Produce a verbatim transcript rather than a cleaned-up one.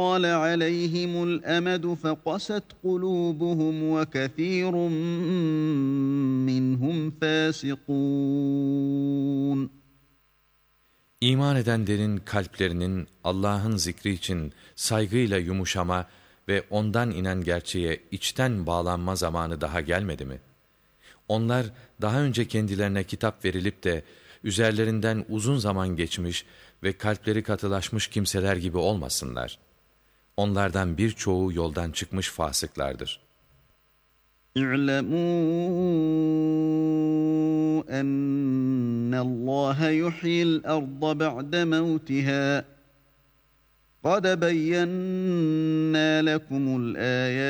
طال عليهم الأمد فقست قلوبهم وكثير منهم فاسقون. İman edenlerin kalplerinin Allah'ın zikri için saygıyla yumuşama ve ondan inen gerçeğe içten bağlanma zamanı daha gelmedi mi? Onlar daha önce kendilerine kitap verilip de üzerlerinden uzun zaman geçmiş ve kalpleri katılaşmış kimseler gibi olmasınlar. Onlardan birçoğu yoldan çıkmış fasıklardır. اعلموا أن الله يحيي الأرض بعد موتها قد بينا لكم الآيات